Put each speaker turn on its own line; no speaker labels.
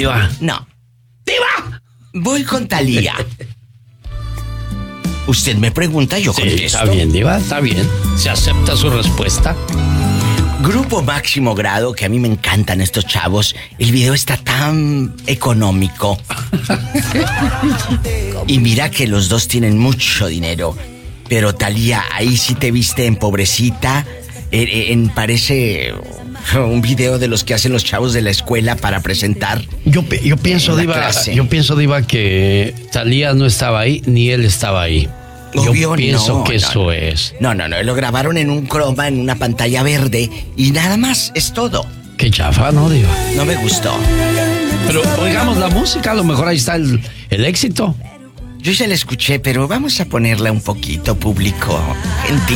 Diva.
No.
¡Diva!
Voy con Thalía. Usted me pregunta, yo contesto.
Está bien, Diva, está bien. Se acepta su respuesta.
Grupo Máximo Grado, que a mí me encantan estos chavos. El video está tan económico. Y mira que los dos tienen mucho dinero. Pero Thalía, ahí sí te viste en pobrecita. Parece un video de los que hacen los chavos de la escuela para presentar.
Yo pienso, Diva, que Thalía no estaba ahí, ni él estaba ahí.
Obvio,
yo pienso
no,
que eso es.
No, lo grabaron en un croma, en una pantalla verde, y nada más, es todo.
Qué chafa, ¿no, Diva?
No me gustó.
Pero oigamos la música, a lo mejor ahí está el éxito.
Yo ya la escuché, pero vamos a ponerla un poquito, público gentil.